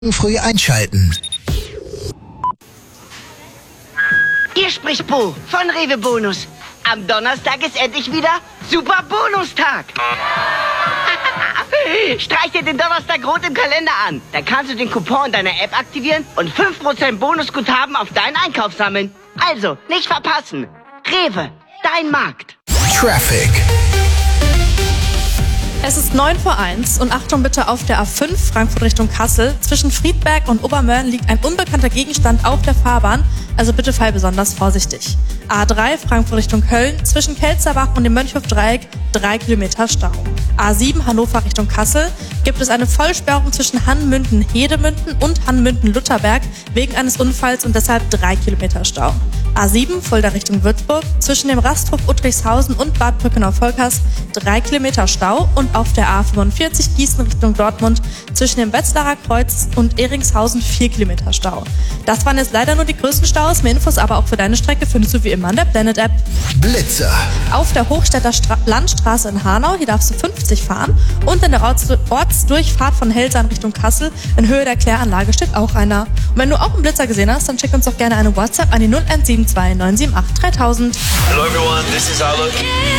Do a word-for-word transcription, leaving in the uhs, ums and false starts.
Früh einschalten. Hier spricht Bo von Rewe Bonus. Am Donnerstag ist endlich wieder Super Bonustag. Streich dir den Donnerstag rot im Kalender an. Dann kannst du den Coupon in deiner App aktivieren und fünf Prozent Bonusguthaben auf deinen Einkauf sammeln. Also, nicht verpassen. Rewe, dein Markt. Traffic. Es ist neun vor eins und Achtung bitte auf der A fünf Frankfurt Richtung Kassel. Zwischen Friedberg und Obermörlen liegt ein unbekannter Gegenstand auf der Fahrbahn, also bitte fahr besonders vorsichtig. A drei Frankfurt Richtung Köln, zwischen Kelzerbach und dem Mönchhof-Dreieck drei Kilometer Stau. A sieben Hannover Richtung Kassel gibt es eine Vollsperrung zwischen Hannmünden-Hedemünden und Hannmünden-Lutherberg wegen eines Unfalls und deshalb drei Kilometer Stau. A sieben Fulda Richtung Würzburg, zwischen dem Rasthof Uttrichshausen und Bad Brückenau-Volkers drei Kilometer Stau und auf der A fünfundvierzig Gießen Richtung Dortmund zwischen dem Wetzlarer Kreuz und Eringshausen vier Kilometer Stau. Das waren jetzt leider nur die größten Staus. Mehr Infos aber auch für deine Strecke findest du wie immer in der Planet-App. Blitzer. Auf der Hochstädter Stra- Landstraße in Hanau, hier darfst du fünfzig fahren. Und in der Orts- Ortsdurchfahrt von Helsam Richtung Kassel in Höhe der Kläranlage steht auch einer. Und wenn du auch einen Blitzer gesehen hast, dann schick uns doch gerne eine WhatsApp an die null eins sieben zwei neun sieben acht dreitausend. Hello everyone, this is Alok.